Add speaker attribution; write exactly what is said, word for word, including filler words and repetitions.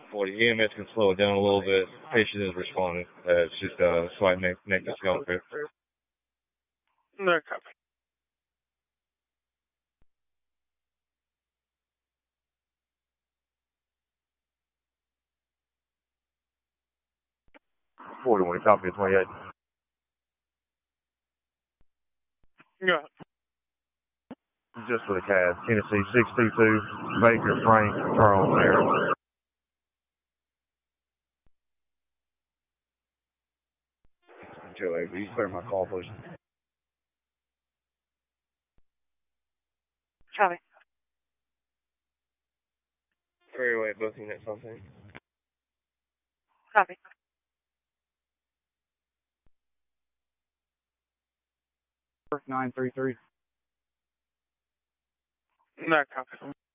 Speaker 1: forty. E M S can slow it down a little bit. Patient is responding. Uh, it's just uh, slight neck, neck discomfort.
Speaker 2: No copy.
Speaker 1: forty-one, copy twenty-eight.
Speaker 2: Yeah.
Speaker 1: Just for the C A D. Tennessee six two two, Baker, Frank, Charles, Aaron. Joe, will you clear my call, please?
Speaker 2: Copy.
Speaker 1: Freeway booking at something.
Speaker 2: Copy.
Speaker 3: nine three three.
Speaker 2: No copy.